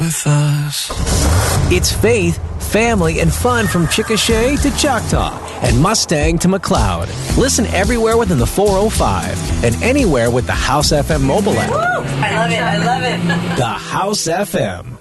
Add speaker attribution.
Speaker 1: with us.
Speaker 2: It's faith, family, and fun from Chickasha to Choctaw and Mustang to McLeod. Listen everywhere within the 405 and anywhere with the House FM mobile app.
Speaker 3: Woo! I love it.
Speaker 2: The House FM.